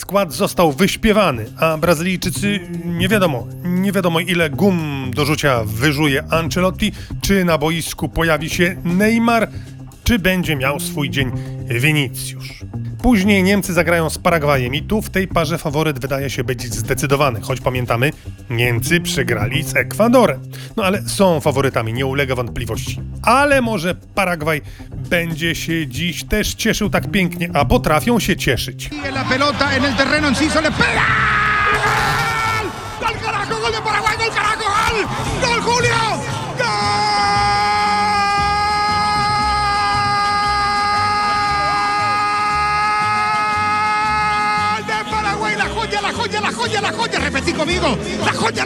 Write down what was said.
skład został wyśpiewany, a Brazylijczycy nie wiadomo ile gum do rzucia wyżuje Ancelotti, czy na boisku pojawi się Neymar, czy będzie miał swój dzień Vinicius. Później Niemcy zagrają z Paragwajem i tu w tej parze faworyt wydaje się być zdecydowany, choć pamiętamy, Niemcy przegrali z Ekwadorem. No ale są faworytami, nie ulega wątpliwości. Ale może Paragwaj będzie się dziś też cieszył tak pięknie, a potrafią się cieszyć. La pelota en el terreno enciso le pega. Gol! Gol carajo, gol de Paraguay, gol carajo, gol! Gol Julio! Gol! La joya, repetí conmigo, la joya